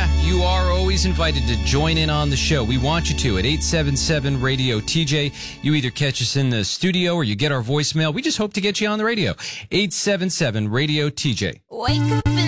You are always invited to join in on the show. We want you to at 877-RADIO-TJ. You either catch us in the studio or you get our voicemail. We just hope to get you on the radio. 877-RADIO-TJ. Wake up in